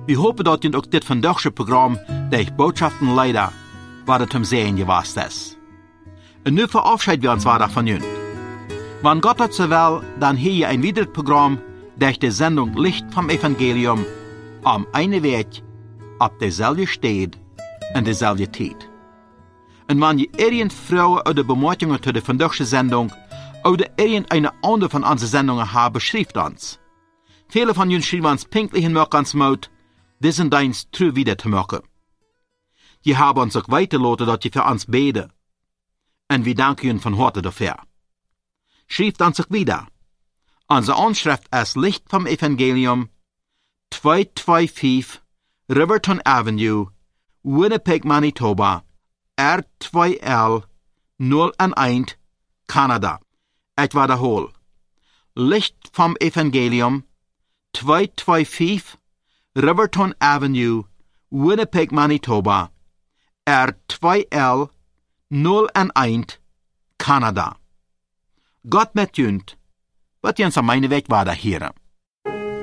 Wir hopen dat je ook dit vandaagse programma, der Botschaften leider, wat het hem zijn gewast is. En nu verabschieden wir uns weiter von Ihnen. Wenn Gott het so will, dann hier je ein weiteres Programm, durch die Sendung Licht vom Evangelium, am einen Weg, auf derselbe Stad en dezelfde tijd. En wenn je irgend Frauen oder Bemerkungen zu der vandaagse Sendung oder irgendeine andere von unseren Sendungen haben, schreibt uns. Viele von Ihnen schreiben uns pünktlich in ans Mut, diesen Dienst true wieder zu machen. Die haben uns auch weitergelassen, dass die für uns beten. Und wir danken Ihnen von Harte dafür. Schreibt uns auch wieder. Unsere Anschrift ist Licht vom Evangelium, 225 Riverton Avenue, Winnipeg, Manitoba, R2L 011, Kanada. Ich wiederhole. Licht vom Evangelium, 225 Riverton Avenue, Winnipeg, Manitoba, R2L 011, Kanada. Gott met junt, wat jens aan mijn weg waren, heren.